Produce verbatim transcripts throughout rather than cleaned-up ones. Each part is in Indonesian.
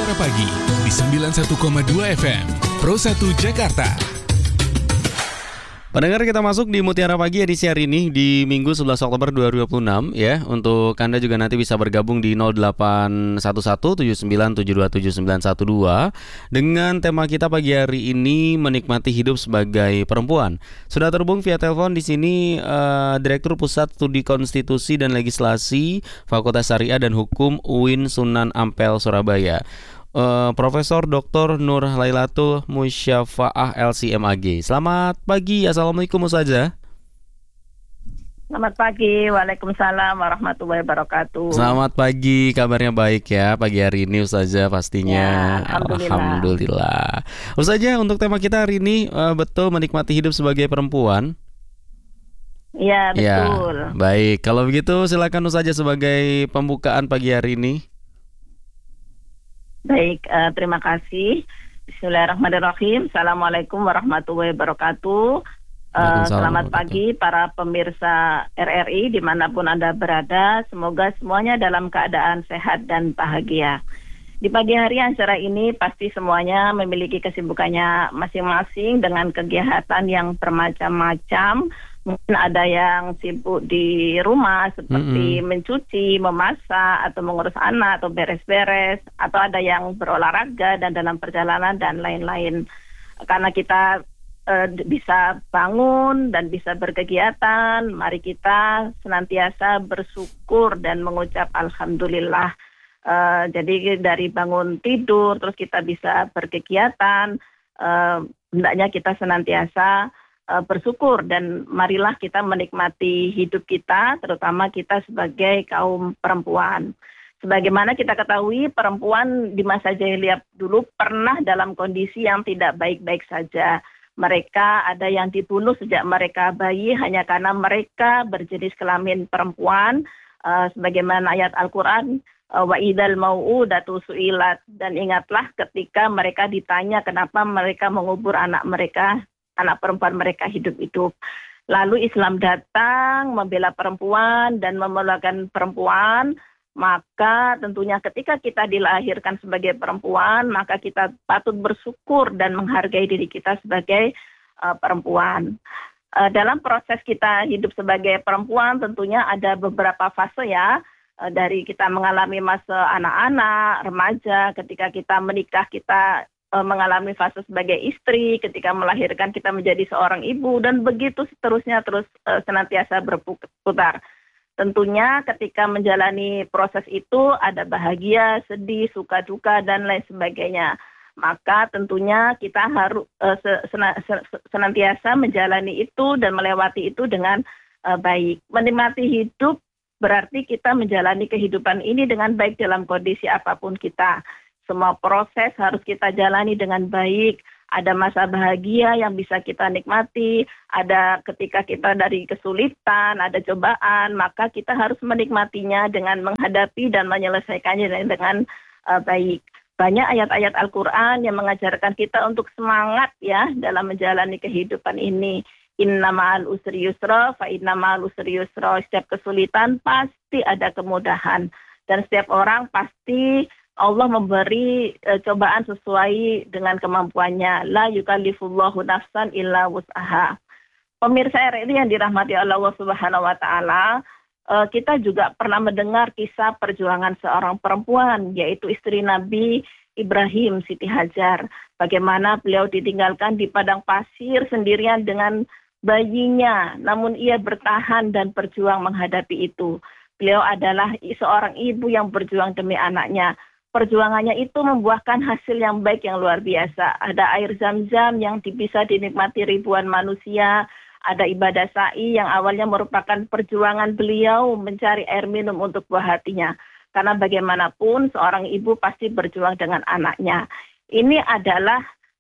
Mutiara Pagi di sembilan puluh satu koma dua F M Pro satu Jakarta. Pendengar, kita masuk di Mutiara Pagi edisi hari ini di Minggu sebelas Oktober dua ribu dua puluh enam ya. Untuk Anda juga nanti bisa bergabung di nol delapan satu satu tujuh sembilan tujuh dua tujuh sembilan satu dua dengan tema kita pagi hari ini, menikmati hidup sebagai perempuan. Sudah terhubung via telepon di sini uh, Direktur Pusat Studi Konstitusi dan Legislasi Fakultas Syariah dan Hukum U I N Sunan Ampel Surabaya. Uh, Profesor Doktor Nur Lailatul Musyafaah L C M A G. Selamat pagi, Assalamualaikum Ustazah. Selamat pagi, Waalaikumsalam warahmatullahi wabarakatuh. Selamat pagi, kabarnya baik ya pagi hari ini Ustazah pastinya. Ya, Alhamdulillah. Alhamdulillah. Ustazah, untuk tema kita hari ini uh, betul menikmati hidup sebagai perempuan. Ya, betul. Ya, baik, kalau begitu silakan Ustazah sebagai pembukaan pagi hari ini. Baik, uh, terima kasih. Bismillahirrahmanirrahim. Assalamualaikum warahmatullahi wabarakatuh. Uh, selamat pagi para pemirsa R R I dimanapun Anda berada. Semoga semuanya dalam keadaan sehat dan bahagia. Di pagi hari acara ini pasti semuanya memiliki kesibukannya masing-masing dengan kegiatan yang bermacam-macam. Mungkin ada yang sibuk di rumah seperti mm-hmm. mencuci, memasak, atau mengurus anak, atau beres-beres, atau ada yang berolahraga dan dalam perjalanan dan lain-lain. Karena kita uh, bisa bangun dan bisa berkegiatan, mari kita senantiasa bersyukur dan mengucap Alhamdulillah. Uh, jadi dari bangun tidur, terus kita bisa berkegiatan, uh, hendaknya kita senantiasa bersyukur dan marilah kita menikmati hidup kita, terutama kita sebagai kaum perempuan. Sebagaimana kita ketahui, perempuan di masa jahiliyah dulu pernah dalam kondisi yang tidak baik-baik saja. Mereka ada yang dibunuh sejak mereka bayi hanya karena mereka berjenis kelamin perempuan, uh, sebagaimana ayat Al-Quran, wa idal mau'udatu su'ilat, dan ingatlah ketika mereka ditanya kenapa mereka mengubur anak mereka, anak perempuan mereka hidup-hidup. Lalu Islam datang membela perempuan dan memuliakan perempuan, maka tentunya ketika kita dilahirkan sebagai perempuan, maka kita patut bersyukur dan menghargai diri kita sebagai uh, perempuan. Uh, dalam proses kita hidup sebagai perempuan tentunya ada beberapa fase ya, uh, dari kita mengalami masa anak-anak, remaja, ketika kita menikah kita mengalami fase sebagai istri, ketika melahirkan kita menjadi seorang ibu, dan begitu seterusnya terus uh, senantiasa berputar. Tentunya ketika menjalani proses itu ada bahagia, sedih, suka duka dan lain sebagainya. Maka tentunya kita harus uh, senantiasa menjalani itu dan melewati itu dengan uh, baik. Menikmati hidup berarti kita menjalani kehidupan ini dengan baik dalam kondisi apapun kita. Semua proses harus kita jalani dengan baik. Ada masa bahagia yang bisa kita nikmati. Ada ketika kita dari kesulitan, ada cobaan, maka kita harus menikmatinya dengan menghadapi dan menyelesaikannya dengan uh, baik. Banyak ayat-ayat Al-Quran yang mengajarkan kita untuk semangat ya dalam menjalani kehidupan ini. Inna ma'al usri yusra, fa inna ma'al usri yusra. Setiap kesulitan pasti ada kemudahan. Dan setiap orang pasti Allah memberi e, cobaan sesuai dengan kemampuannya. La yukallifullahu nafsan illa wus'aha. Pemirsa R R I yang dirahmati Allah Subhanahu wa taala, e, kita juga pernah mendengar kisah perjuangan seorang perempuan, yaitu istri Nabi Ibrahim, Siti Hajar. Bagaimana beliau ditinggalkan di padang pasir sendirian dengan bayinya, namun ia bertahan dan berjuang menghadapi itu. Beliau adalah seorang ibu yang berjuang demi anaknya. Perjuangannya itu membuahkan hasil yang baik yang luar biasa. Ada air zam-zam yang bisa dinikmati ribuan manusia. Ada ibadah sa'i yang awalnya merupakan perjuangan beliau mencari air minum untuk buah hatinya. Karena bagaimanapun seorang ibu pasti berjuang dengan anaknya. Ini adalah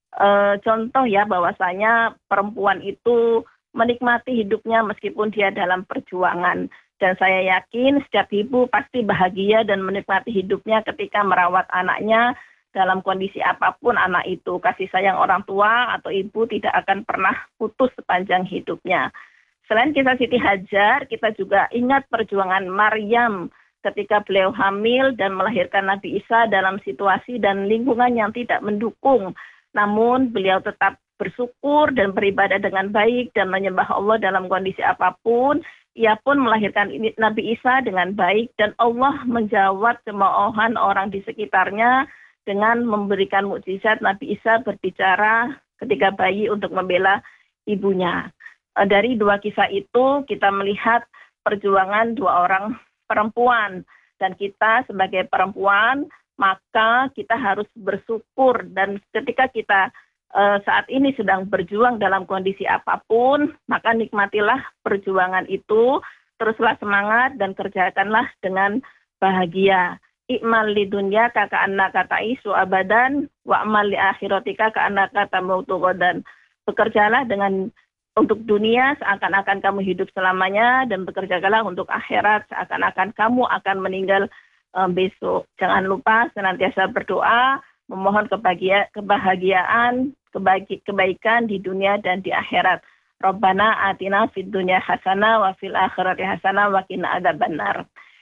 e, contoh ya bahwasanya perempuan itu menikmati hidupnya meskipun dia dalam perjuangan. Dan saya yakin setiap ibu pasti bahagia dan menikmati hidupnya ketika merawat anaknya dalam kondisi apapun anak itu. Kasih sayang orang tua atau ibu tidak akan pernah putus sepanjang hidupnya. Selain kisah Siti Hajar, kita juga ingat perjuangan Maryam ketika beliau hamil dan melahirkan Nabi Isa dalam situasi dan lingkungan yang tidak mendukung. Namun beliau tetap bersyukur dan beribadah dengan baik dan menyembah Allah dalam kondisi apapun. Ia pun melahirkan Nabi Isa dengan baik dan Allah menjawab cemoohan orang di sekitarnya dengan memberikan mukjizat Nabi Isa berbicara ketika bayi untuk membela ibunya. Dari dua kisah itu kita melihat perjuangan dua orang perempuan, dan kita sebagai perempuan maka kita harus bersyukur, dan ketika kita uh, saat ini sedang berjuang dalam kondisi apapun, maka nikmatilah perjuangan itu, teruslah semangat dan kerjakanlah dengan bahagia. I'mal li dunya kaka annaka ta'isu abadan wa amal li akhiratika ka annaka tamutu ghadan. Bekerjalah dengan untuk dunia seakan-akan kamu hidup selamanya, dan bekerjakanlah untuk akhirat seakan-akan kamu akan meninggal um, besok. Jangan lupa senantiasa berdoa, memohon kebahagia, kebahagiaan, kebaik, kebaikan di dunia dan di akhirat. Rabbana atina fid dunya hasanah wa fil akhirati hasanah wa qina adzabannar.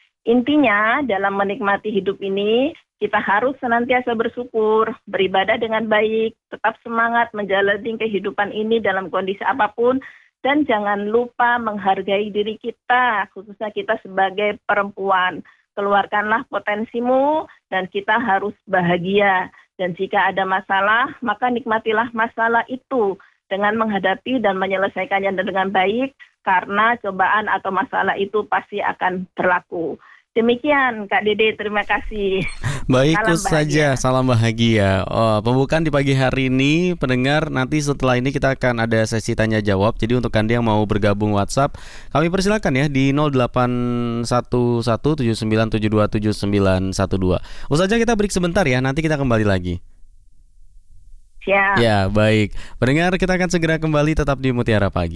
Intinya dalam menikmati hidup ini, kita harus senantiasa bersyukur, beribadah dengan baik, tetap semangat menjalani kehidupan ini dalam kondisi apapun, dan jangan lupa menghargai diri kita, khususnya kita sebagai perempuan. Keluarkanlah potensimu dan kita harus bahagia. Dan jika ada masalah, maka nikmatilah masalah itu dengan menghadapi dan menyelesaikannya dengan baik, karena cobaan atau masalah itu pasti akan berlaku. Demikian Kak Dede, terima kasih. Baik, Salam itu saja, salam bahagia. Oh, pembukaan di pagi hari ini, pendengar, nanti setelah ini kita akan ada sesi tanya jawab. Jadi untuk Anda yang mau bergabung WhatsApp, kami persilakan ya di nol delapan satu satu tujuh sembilan tujuh dua tujuh sembilan satu dua. Usah aja kita break sebentar ya, nanti kita kembali lagi. Siap. Ya, baik. Pendengar, kita akan segera kembali, tetap di Mutiara Pagi.